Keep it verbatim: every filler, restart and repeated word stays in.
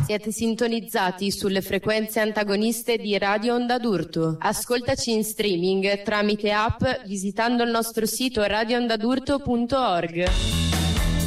Siete sintonizzati sulle frequenze antagoniste di Radio Onda d'Urto. Ascoltaci in streaming tramite app visitando il nostro sito radio onda d'urto punto org.